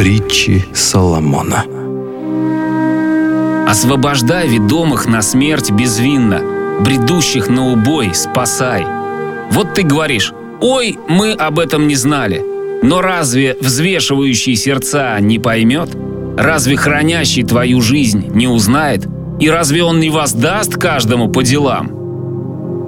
Притчи Соломона. Освобождай ведомых на смерть безвинно, бредущих на убой спасай. Вот ты говоришь: ой, мы об этом не знали. Но разве взвешивающий сердца не поймет? Разве хранящий твою жизнь не узнает? И разве он не воздаст каждому по делам?